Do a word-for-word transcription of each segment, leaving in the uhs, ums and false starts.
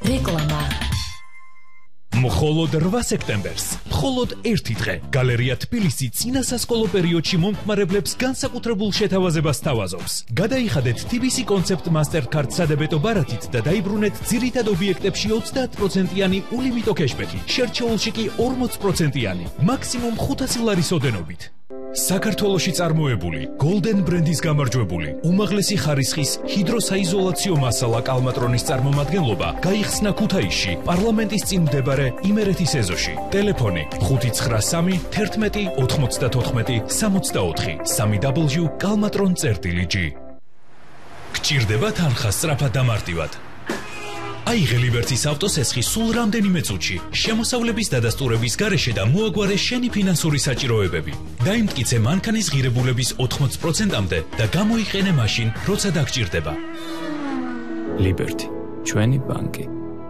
რეკლამა მხოლოდ რვა სექტემბერს, მხოლოდ ერთი დღე, გალერეა თბილისი წინა სასკოლო პერიოდში მომხმარებლებს განსაკუთრებულ შეთავაზებას სთავაზობს. გადაიხადეთ თი ბი სი კონცეპტ მასტერკარდ სადებეტო ბარათით და დაიბრუნეთ ძირითად ობიექტებში ოცდაათ პროცენტიანი ულიმიტო კეშბექი, შერჩეულში კი ორმოც პროცენტიანი, მაქსიმუმ ხუთასი ლარის ოდენობით. საქართველოში წარმოებული Golden ბრენდის გამარჯვებული უმაღლესი ხარისხის ჰიდროსაიზოლაციო მასალა კალმატრონის წარმომადგენლობა გაიხსნა ქუთაისში პარლამენტის წინ მდებარე იმერეთის ეზოში. ტელეფონი ხუთი ცხრა სამი თერთმეტი ოთხმოცდათოთხმეტი სამოცდაოთხი სამი დაბლიუ კალმატრონ წერტილი ჯი. გჭირდება თანხა სწრაფად და მარტივად. აიღე ლიბერტის ავტოსესხი სულ რამდენიმე წუთში, შემოსავლების დადასტურების გარეშე და მოაგვარე შენი ფინანსური საჭიროებები. დაიმტკიცე მანქანის ღირებულების ოთხმოც პროცენტამდე და გამოიყენე მაშინ, როცა დაგჭირდება. ლიბერტი, ჩვენი ბანკი.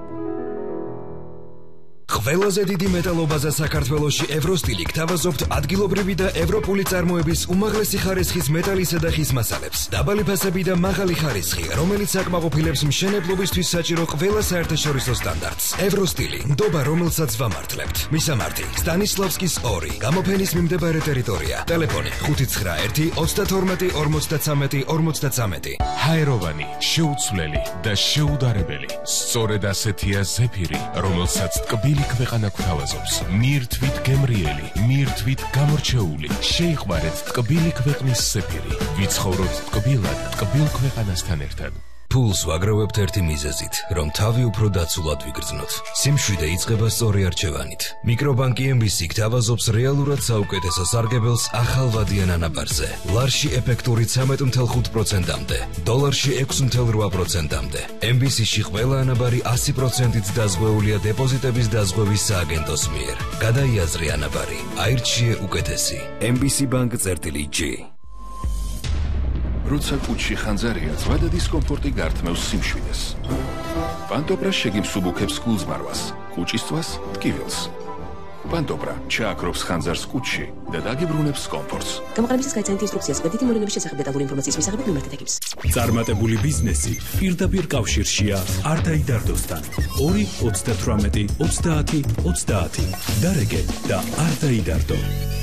ყველაზე დიდი მეტალობაზე საქართველოში ევროსტილი გთავაზობთ ადგილობრივი და ევროპული წარმოების უმაღლესი ხარისხის მეტალისა და ხის მასალებს. დაბალი ფასები და მაღალი ხარისხი, რომელიც აკმაყოფილებს მშენებლობისთვის საჭირო ყველა საერთაშორისო სტანდარტს. ევროსტილი, ნდობა, რომელსაც ვამართლებთ. მისამართი: სტანისლავსკის ორი, გამოფენის მიმდებარე ტერიტორია. ტელეფონი ხუთი ცხრა ერთი ოცდათორმეტი ორმოცდაცამეტი ორმოცდაცამეტი. ჰაეროვანი, შეუცვლელი და შეუდარებელი. სწორედ ასეთია ზეფირი, რომელსაც ტკბილი ქვეყანა გვთავაზობს. მირთვით გემრიელი, მირთვით გამორჩეული. შეიყვარეთ ტკბილი ქვეყნის ზეფირი. ვიცხოვროთ ტკბილად, ტკბილ ქვეყანასთან ერთად. ფულს ვაგროვებთ ერთი მიზეზით, რომ თავი უფრო დაცულად ვიგრძნოთ. სიმშვიდე იწყება სწორი არჩევანით. მიკრობანკი ემ ბი სი გთავაზობს რეალურად საუკეთესო სარგებელს ახალვადიან ანაბარზე. ლარში ეფექტური ცამეტი ათეული ხუთი პროცენტამდე, დოლარში ექვსი ათეული რვა პროცენტამდე. ემ ბი სი-ში ყველა ანაბარი ასი პროცენტით დაზღვეულია დეპოზიტების დაზღვევის სააგენტოს მიერ. გადაიაზრე ანაბარი, აირჩიე უკეთესი. ემ ბი სი ბანკ წერტილი ჯი. როცა კუჩში ხანძარია, ზვადა დისკომფორტი გართმევს სიმშვიდეს. პანტოპრა შეგიმსუბუქებს გულზმარვას, კუჭისთვას ტკივილს. პანტოპრა ჩააქრობს ხანძარს კუჩში და დაგიბრუნებს კომფორტს. გამოყენებისას გაიცანით ინსტრუქციას გვერდითი მოვლენების შესახებ დეტალური ინფორმაციის მისაღებად მიმართეთ ეკიპს. წარმატებული ბიზნესი პირდაპირ კავშირშია არ დაიდარდოსთან. ორი ოცდათვრამეტი ოცდაათი ოცდაათი. დარეგე და არ დაიდარდო.